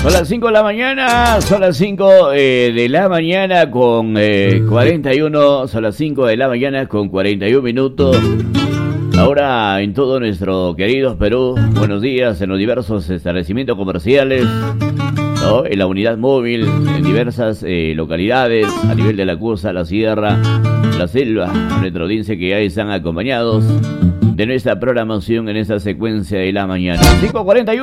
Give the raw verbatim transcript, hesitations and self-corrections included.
Son las cinco de la mañana, son las cinco eh, de la mañana con eh, cuarenta y uno, son las cinco de la mañana con cuarenta y uno minutos. Ahora en todo nuestro querido Perú, buenos días en los diversos establecimientos comerciales, ¿no? En la unidad móvil, en diversas eh, localidades, a nivel de la costa, la sierra, la selva, nuestra audiencia que ya están acompañados de nuestra programación en esta secuencia de la mañana. cinco cuarenta y uno.